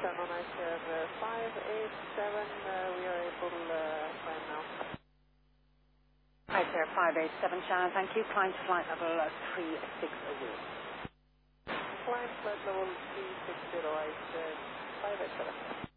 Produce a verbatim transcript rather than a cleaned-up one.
turn on I C R uh, five eight seven, uh, we are able to uh, climb now. I C R five eight seven, Shannon, thank you. Climb to flight level uh, three six zero. Climb flight level three six zero, I C R five eight seven.